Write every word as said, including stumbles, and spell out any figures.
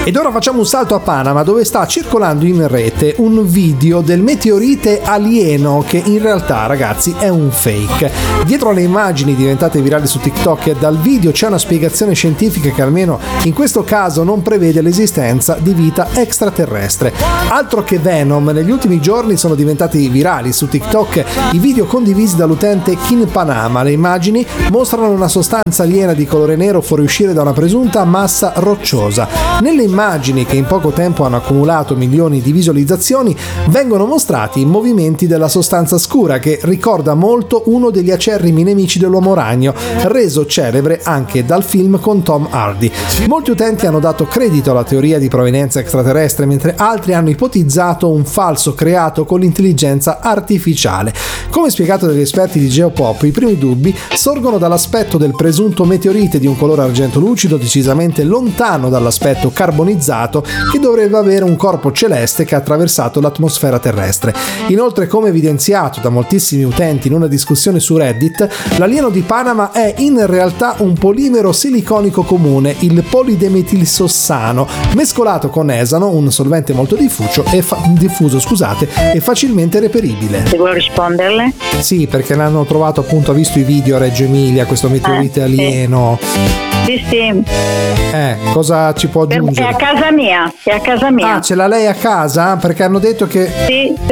Ed ora facciamo un salto a Panama, dove sta circolando in rete un video del meteorite alieno che in realtà, ragazzi, è un fake. Dietro alle immagini diventate virali su TikTok e dal video c'è una spiegazione scientifica che almeno in questo caso non prevede l'esistenza di vita extraterrestre. Altro che Venom, negli ultimi giorni sono diventati virali su TikTok i video condivisi dall'utente Kin Panama. Le immagini mostrano una sostanza aliena di colore nero fuoriuscire da una presunta massa rocciosa. Nelle immagini, che in poco tempo hanno accumulato milioni di visualizzazioni, vengono mostrati i movimenti della sostanza scura che ricorda molto uno degli acerrimi nemici dell'uomo ragno, reso celebre anche dal film con Tom Hardy. Molti utenti hanno dato credito alla teoria di provenienza extraterrestre, mentre altri hanno ipotizzato un falso creato con l'intelligenza artificiale. Come spiegato dagli esperti di Geopop, i primi dubbi sorgono dall'aspetto del presunto meteorite di un colore argento lucido decisamente lontano dall'aspetto carbonizzato che dovrebbe avere un corpo celeste che ha attraversato l'atmosfera terrestre. Inoltre, come evidenziato da moltissimi utenti in una discussione su Reddit, l'alieno di Panama è in realtà un polimero siliconico comune, il polidemetilsossano, mescolato con esano, un solvente molto diffuso e, fa- diffuso, scusate, e facilmente reperibile. Devo risponderle? Sì, perché l'hanno trovato, appunto, ha visto i video a Reggio Emilia, questo meteorite eh, alieno. Sì, sì. Eh, cosa ci può aggiungere? È a casa mia, è a casa mia. Ah, ce l'ha lei a casa? Perché hanno detto che... Sì,